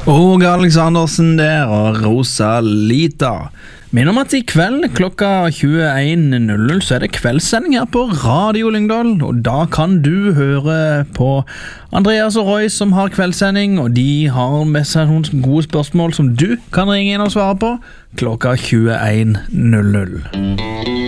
Og Alexandersen der, og Rosalita. Minn om at I kveld klokka 21.00 så det kveldssending her på Radio Lyngdal, og da kan du høre på Andreas og Roy som har kveldssending, og de har med seg noen gode spørsmål som du kan ringe inn og svare på klokka 21.00.